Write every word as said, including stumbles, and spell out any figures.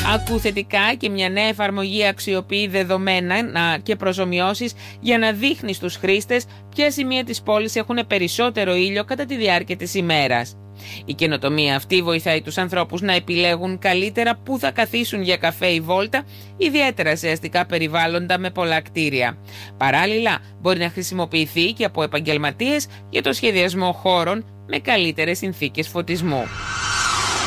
Ακού θετικά και μια νέα εφαρμογή αξιοποιεί δεδομένα και προσομοιώσεις για να δείχνει στους χρήστες ποια σημεία της πόλης έχουν περισσότερο ήλιο κατά τη διάρκεια της ημέρας. Η καινοτομία αυτή βοηθάει τους ανθρώπους να επιλέγουν καλύτερα πού θα καθίσουν για καφέ ή βόλτα, ιδιαίτερα σε αστικά περιβάλλοντα με πολλά κτίρια. Παράλληλα, μπορεί να χρησιμοποιηθεί και από επαγγελματίες για το σχεδιασμό χώρων με καλύτερες συνθήκες φωτισμού.